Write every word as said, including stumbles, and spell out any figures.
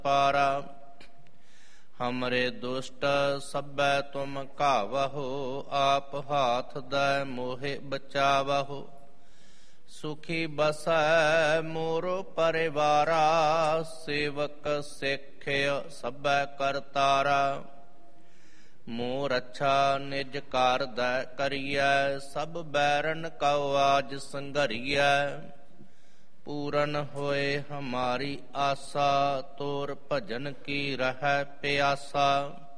ਪਾਰਾ। हमरे दुष्ट सब्बै तुम घावहो, आप हाथ दै मोहे बचावहो। सुखी बसै मोरो परिवारा, सेवक सिख सब्बै करतारा। मोर अच्छा निज कार दै करियै, सब बैरन कौ आज संघरियै। पूरन होए हमारी आसा, तोर भजन की रहै प्यासा।